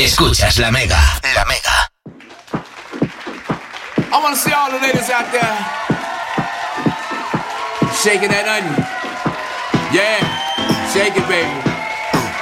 Escuchas La Mega. La Mega. I want to see all the ladies out there shaking that onion. Yeah, shake it, baby.